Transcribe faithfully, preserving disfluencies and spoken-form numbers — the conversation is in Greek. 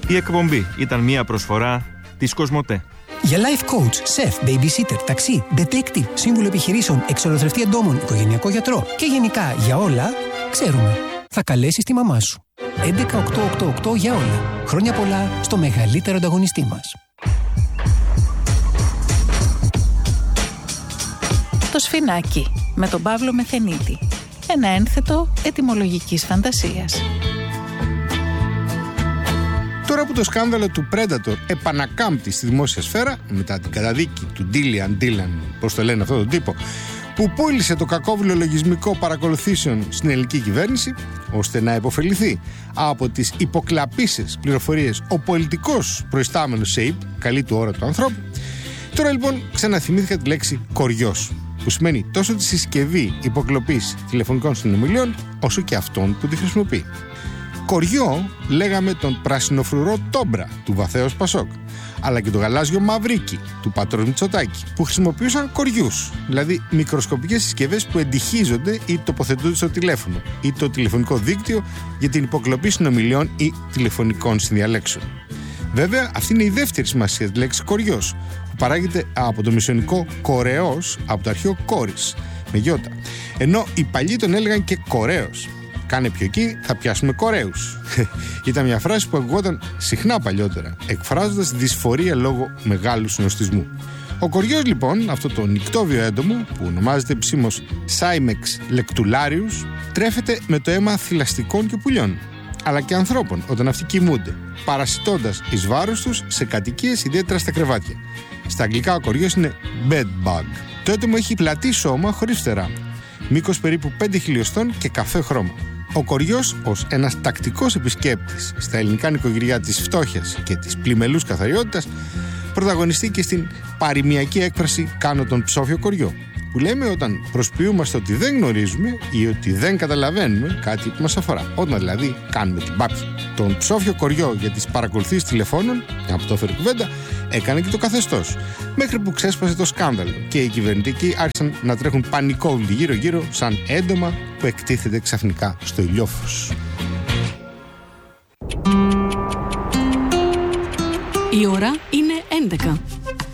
Η εκπομπή ήταν μια προσφορά της Κοσμοτέ. Για life coach, chef, babysitter, ταξί, detective, σύμβουλο επιχειρήσεων, εξολοθρευτή εντόμων, οικογενειακό γιατρό και γενικά για όλα, ξέρουμε. Θα καλέσεις τη μαμά σου. έντεκα οκτώ οκτώ οκτώ για όλα. Χρόνια πολλά στο μεγαλύτερο ανταγωνιστή μας. Το Σφινάκι με τον Παύλο Μεθενίτη. Ένα ένθετο ετυμολογικής φαντασίας. Τώρα που το σκάνδαλο του Predator επανακάμπτει στη δημόσια σφαίρα, μετά την καταδίκη του Ντίλιαν Ντίλαν, πώς το λένε αυτόν τον τύπο, που πούλησε το κακόβουλο λογισμικό παρακολουθήσεων στην ελληνική κυβέρνηση, ώστε να υποφεληθεί από τις υποκλαπήσεις πληροφορίες ο πολιτικός προϊστάμενος ΣΕΙΠ, καλή του ώρα του ανθρώπου, τώρα λοιπόν ξαναθυμήθηκα τη λέξη κοριός, που σημαίνει τόσο τη συσκευή υποκλοπής τηλεφωνικών συνομιλιών, όσο και αυτόν που τη χρησιμοποιεί. Κοριό λέγαμε τον πρασινοφρουρό Τόμπρα του βαθέως Πασόκ, αλλά και το γαλάζιο Μαυρίκι του πατρός Μητσοτάκη, που χρησιμοποιούσαν κοριούς, δηλαδή μικροσκοπικές συσκευές που εντυχίζονται ή τοποθετούνται στο τηλέφωνο ή το τηλεφωνικό δίκτυο για την υποκλοπή συνομιλιών ή τηλεφωνικών συνδιαλέξεων. Βέβαια, αυτή είναι η δεύτερη σημασία της λέξης κοριός, που παράγεται από το μισιονικό κορεός, από το αρχαίο κόρης, με γιώτα, ενώ οι παλιοί τον έλεγαν και κορέος. Κάνε πιο εκεί, θα πιάσουμε Κορέους. Ήταν μια φράση που ακουγόταν συχνά παλιότερα, εκφράζοντας δυσφορία λόγω μεγάλου συνοστισμού. Ο κοριός λοιπόν, αυτό το νικτόβιο έντομο, που ονομάζεται επισήμως Cymex lectularius, τρέφεται με το αίμα θηλαστικών και πουλιών, αλλά και ανθρώπων όταν αυτοί κοιμούνται, παρασιτώντας εις βάρος τους σε κατοικίες, ιδιαίτερα στα κρεβάτια. Στα αγγλικά ο κοριός είναι bed bug. Το έντομο έχει πλατή σώμα χωρίς φτερά, μήκος περίπου πέντε χιλιοστών και καφέ χρώμα. Ο κοριός, ως ένας τακτικός επισκέπτης στα ελληνικά νοικοκυριά της φτώχειας και της πλημελούς καθαριότητας, πρωταγωνιστεί και στην παροιμιακή έκφραση «κάνω τον ψόφιο κοριό», που λέμε όταν προσποιούμαστε ότι δεν γνωρίζουμε ή ότι δεν καταλαβαίνουμε κάτι που μας αφορά, όταν δηλαδή κάνουμε την πάπια. Τον ψόφιο κοριό για τις παρακολουθήσεις τηλεφώνων, από το έφερε κουβέντα, έκανε και το καθεστώς, μέχρι που ξέσπασε το σκάνδαλο και οι κυβερνητικοί άρχισαν να τρέχουν πανικόβλητοι γύρω-γύρω σαν έντομα που εκτίθεται ξαφνικά στο ηλιόφως. Η ώρα είναι έντεκα.